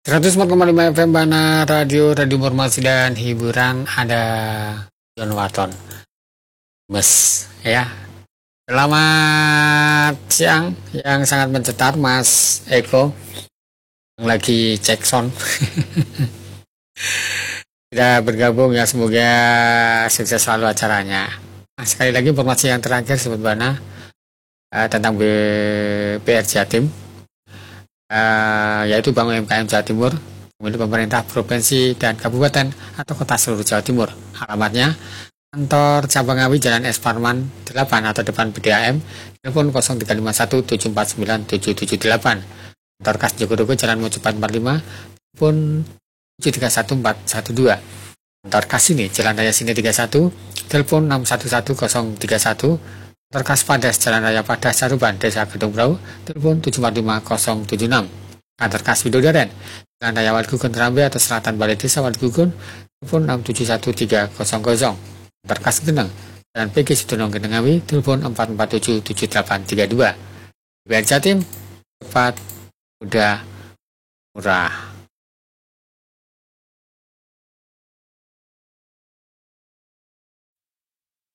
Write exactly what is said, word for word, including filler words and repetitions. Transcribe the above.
seratus empat koma lima F M Bana Radio, Radio Informasi dan Hiburan. Ada John Waton Mas ya. Selamat siang yang sangat mencetar Mas Eko yang lagi cek sound. Tidak bergabung ya, semoga sukses selalu acaranya. Nah, sekali lagi informasi yang terakhir Sobat Bana uh, tentang B R Jatim. Uh, yaitu Bank U M K M Jawa Timur milik pemerintah provinsi dan kabupaten atau kota seluruh Jawa Timur. Alamatnya kantor cabang Ngawi Jalan S Parman delapan atau depan B D A M, telepon nol tiga lima satu tujuh empat sembilan tujuh tujuh delapan. Kantor Kas Jogodogo Jalan Mojopat empat puluh lima, telepon tujuh tiga satu empat satu dua. Kantor Kas Sini Jalan Raya Sini tiga puluh satu, telepon enam satu satu nol tiga satu. Kantor Kas Padas Jalan Raya Padas Saruban Desa Gedung Brau, telepon tujuh empat lima nol tujuh enam. Kantor Kas Widodaren Jalan Raya Walgugun Terambe atau Selatan Balai Desa Walgugun, telepon enam tujuh satu tiga nol nol. Kantor Kas Geneng Jalan P G Sidonong Geneng Ngawi, telepon empat empat tujuh tujuh delapan tiga dua. B R Jatim cepat, mudah, murah.